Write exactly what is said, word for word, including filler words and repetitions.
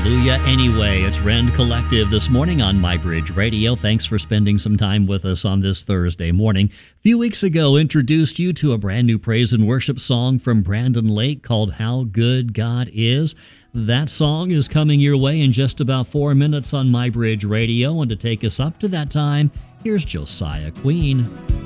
Hallelujah Anyway. It's Rend Collective this morning on MyBridge Radio. Thanks for spending some time with us on this Thursday morning. A few weeks ago, introduced you to a brand new praise and worship song from Brandon Lake called How Good God Is. That song is coming your way in just about four minutes on MyBridge Radio. And to take us up to that time, here's Josiah Queen.